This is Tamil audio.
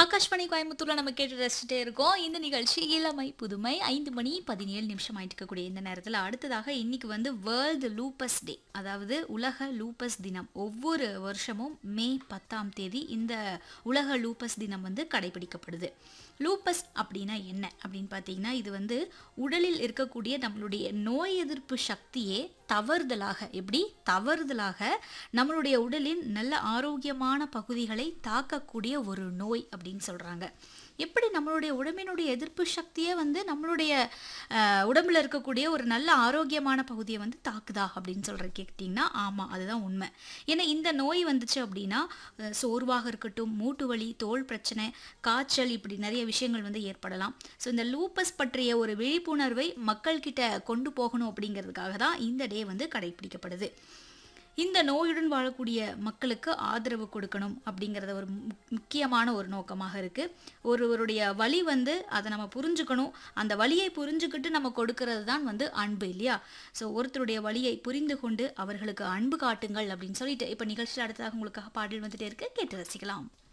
ஆகாஷ்வாணி கோயம்புத்தூர்ல நம்ம கேட்டு ரசிச்சுட்டே இருக்கோம். இந்த நிகழ்ச்சி இளமை புதுமை 5 மணி 17 நிமிஷம் ஆயிட்டு இருக்கக்கூடிய இந்த நேரத்துல அடுத்ததாக இன்னைக்கு வந்து வேர்ல்டு லூப்பஸ் டே, அதாவது உலக லூப்பஸ் தினம். ஒவ்வொரு வருஷமும் மே 10ஆம் தேதி இந்த உலக லூப்பஸ் தினம் வந்து கடைபிடிக்கப்படுது. லூப்பஸ் அப்படின்னா என்ன அப்படின்னு பார்த்தீங்கன்னா, இது வந்து உடலில் இருக்கக்கூடிய நம்மளுடைய நோய் எதிர்ப்பு சக்தியே தவறுதலாக நம்மளுடைய உடலின் நல்ல ஆரோக்கியமான பகுதிகளை தாக்கக்கூடிய ஒரு நோய் அப்படின்னு சொல்றாங்க. எப்படி நம்மளுடைய உடம்பினுடைய எதிர்ப்பு சக்தியே வந்து நம்மளுடைய உடம்புல இருக்கக்கூடிய ஒரு நல்ல ஆரோக்கியமான பகுதியை வந்து தாக்குதா அப்படின்னு கேட்டிங்கன்னா, ஆமாம், அதுதான் உண்மை. ஏன்னா இந்த நோய் வந்துச்சு அப்படின்னா சோர்வாக இருக்கட்டும், மூட்டு வலி, தோல் பிரச்சனை, காய்ச்சல், இப்படி நிறைய விஷயங்கள் வந்து ஏற்படலாம். ஸோ இந்த லூப்பஸ் பற்றிய ஒரு விழிப்புணர்வை மக்கள்கிட்ட கொண்டு போகணும் அப்படிங்கிறதுக்காக தான் இந்த டே வந்து கடைபிடிக்கப்படுது. இந்த நோயுடன் வாழக்கூடிய மக்களுக்கு ஆதரவு கொடுக்கணும் அப்படிங்கிறத ஒரு முக்கியமான ஒரு நோக்கமாக இருக்குது. ஒருவருடைய வலி வந்து அதை நம்ம புரிஞ்சுக்கணும். அந்த வலியை புரிஞ்சுக்கிட்டு நம்ம கொடுக்கறது தான் வந்து அன்பு, இல்லையா? ஸோ ஒருத்தருடைய வலியை புரிந்து கொண்டு அவர்களுக்கு அன்பு காட்டுங்கள் அப்படின்னு சொல்லிட்டு இப்போ நிகழ்ச்சியில் அடுத்ததாக உங்களுக்காக பாடல் வந்துட்டே இருக்கு, கேட்டு ரசிக்கலாம்.